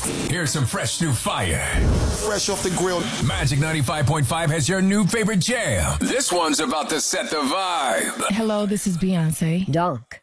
Here's some fresh new fire. Fresh off the grill. Magic 95.5 has your new favorite jam. This one's about to set the vibe. Hello, this is Beyonce. Dunk.